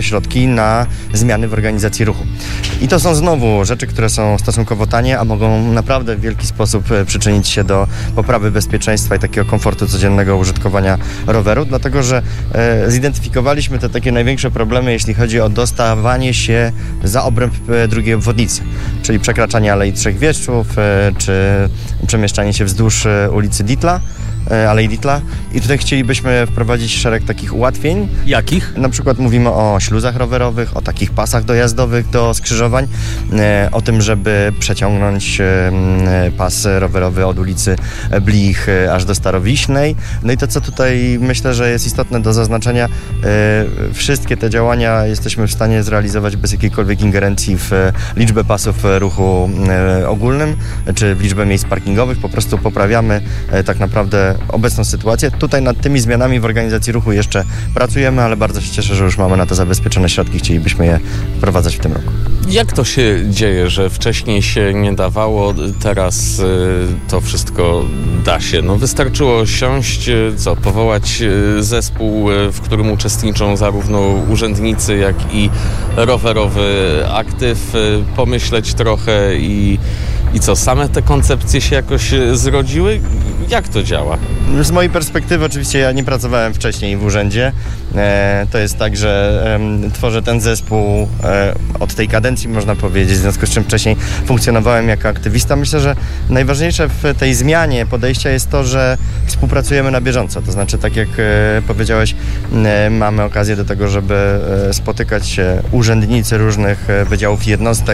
środki na zmiany w organizacji ruchu. I to są znowu rzeczy, które są stosunkowo tanie, a mogą naprawdę w wielki sposób przyczynić się do poprawy bezpieczeństwa i takiego komfortu codziennego użytkowania roweru, dlatego że zidentyfikowaliśmy te takie największe problemy, jeśli chodzi o dostawanie się za obręb drugiej obwodnicy, czyli przekraczanie Alei Trzech Wieszczów, czy przemieszczanie się wzdłuż ulicy Dietla, Alei Dietla. I tutaj chcielibyśmy wprowadzić szereg takich ułatwień. Jakich? Na przykład mówimy o śluzach rowerowych, o takich pasach dojazdowych do skrzyżowań, o tym, żeby przeciągnąć pas rowerowy od ulicy Blich aż do Starowiśnej. No i to, co tutaj myślę, że jest istotne do zaznaczenia, wszystkie te działania jesteśmy w stanie zrealizować bez jakiejkolwiek ingerencji w liczbę pasów ruchu ogólnym, czy w liczbę miejsc parkingowych. Po prostu poprawiamy tak naprawdę obecną sytuację. Tutaj nad tymi zmianami w organizacji ruchu jeszcze pracujemy, ale bardzo się cieszę, że już mamy na to zabezpieczone środki. Chcielibyśmy je wprowadzać w tym roku. Jak to się dzieje, że wcześniej się nie dawało, teraz to wszystko da się? No wystarczyło siąść, powołać zespół, w którym uczestniczą zarówno urzędnicy, jak i rowerowy aktyw, pomyśleć trochę i same te koncepcje się jakoś zrodziły? Jak to działa? Z mojej perspektywy oczywiście ja nie pracowałem wcześniej w urzędzie. To jest tak, że tworzę ten zespół od tej kadencji, można powiedzieć, w związku z czym wcześniej funkcjonowałem jako aktywista. Myślę, że najważniejsze w tej zmianie podejścia jest to, że współpracujemy na bieżąco. To znaczy, tak jak powiedziałeś, mamy okazję do tego, żeby spotykać się urzędnicy różnych wydziałów i jednostek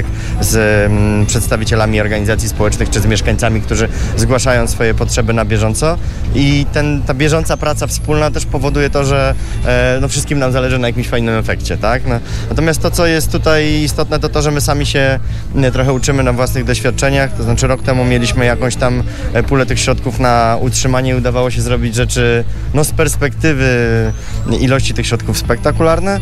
z przedstawicielami organizacji społecznych czy z mieszkańcami, którzy zgłaszają swoje potrzeby na bieżąco. I ta bieżąca praca wspólna też powoduje to, że wszystkim nam zależy na jakimś fajnym efekcie, tak? Natomiast to, co jest tutaj istotne, to to, że my sami się trochę uczymy na własnych doświadczeniach, to znaczy rok temu mieliśmy jakąś tam pulę tych środków na utrzymanie i udawało się zrobić rzeczy, z perspektywy ilości tych środków spektakularne.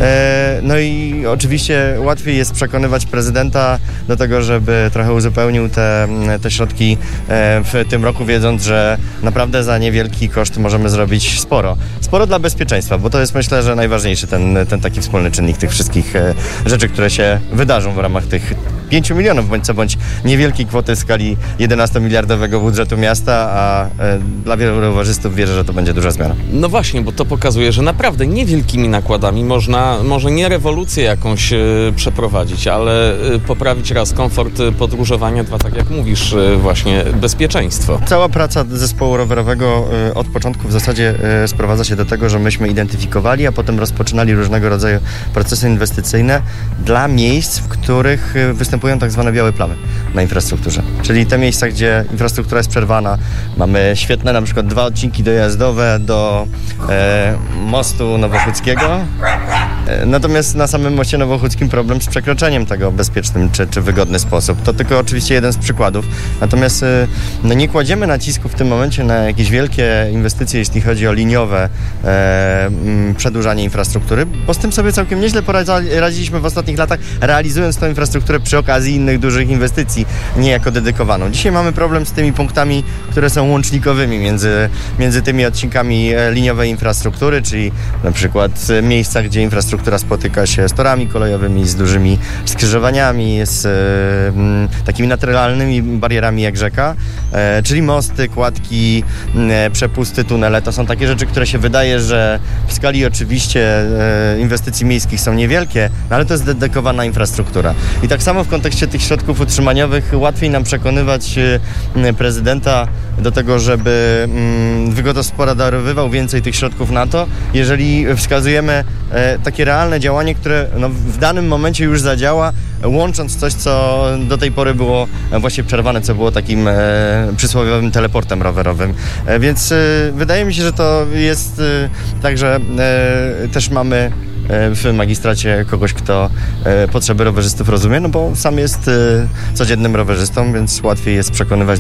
No i oczywiście łatwiej jest przekonywać prezydenta do tego, żeby trochę uzupełnił te środki w tym roku, wiedząc, że naprawdę za niewielki koszt możemy zrobić sporo. Sporo dla bezpieczeństwa, bo to jest, myślę, że najważniejszy ten taki wspólny czynnik tych wszystkich rzeczy, które się wydarzą w ramach tych 5 milionów, bądź niewielkiej kwoty w skali 11-miliardowego budżetu miasta, a dla wielu rowerzystów wierzę, że to będzie duża zmiana. No właśnie, bo to pokazuje, że naprawdę niewielkimi nakładami można, może nie rewolucję jakąś przeprowadzić, ale poprawić raz komfort podróżowania, dwa, tak jak mówisz, właśnie bezpieczeństwo. Cała praca zespołu rowerowego od początku w zasadzie sprowadza się do tego, że myśmy identyfikowali, a potem rozpoczynali różnego rodzaju procesy inwestycyjne dla miejsc, w których występują tak zwane białe plamy na infrastrukturze. Czyli te miejsca, gdzie infrastruktura jest przerwana. Mamy świetne na przykład 2 odcinki dojazdowe do mostu nowochódzkiego. Natomiast na samym moście nowochódzkim problem z przekroczeniem tego w bezpiecznym czy wygodny sposób. To tylko oczywiście jeden z przykładów. Natomiast nie kładziemy nacisku w tym momencie na jakieś wielkie inwestycje, jeśli chodzi o liniowe przedłużanie infrastruktury, bo z tym sobie całkiem nieźle poradziliśmy w ostatnich latach, realizując tą infrastrukturę przy okazji innych dużych inwestycji, nie jako dedykowaną. Dzisiaj mamy problem z tymi punktami, które są łącznikowymi między tymi odcinkami liniowej infrastruktury, czyli na przykład miejsca, gdzie infrastruktura spotyka się z torami kolejowymi, z dużymi skrzyżowaniami, z takimi naturalnymi barierami jak rzeka, czyli mosty, kładki, przepusty, tunele. To są takie rzeczy, które się wydaje, że w skali oczywiście inwestycji miejskich są niewielkie, ale to jest dedykowana infrastruktura. I tak samo w kontekście tych środków utrzymaniowych łatwiej nam przekonywać prezydenta do tego, żeby wygospodarowywał więcej tych środków na to, jeżeli wskazujemy takie realne działanie, które w danym momencie już zadziała, łącząc coś, co do tej pory było właśnie przerwane, co było takim przysłowiowym teleportem rowerowym. Więc wydaje mi się, że to jest tak, że też mamy w magistracie kogoś, kto potrzeby rowerzystów rozumie, bo sam jest codziennym rowerzystą, więc łatwiej jest przekonywać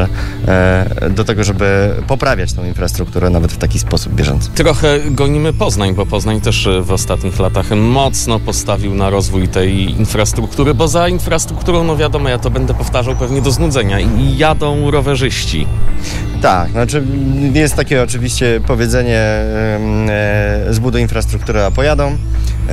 do tego, żeby poprawiać tą infrastrukturę nawet w taki sposób bieżący. Trochę gonimy Poznań, bo Poznań też w ostatnich latach mocno postawił na rozwój tej infrastruktury, bo za infrastrukturą, wiadomo, ja to będę powtarzał pewnie do znudzenia, i jadą rowerzyści. Tak, znaczy jest takie oczywiście powiedzenie zbuduj infrastrukturę, a pojadą.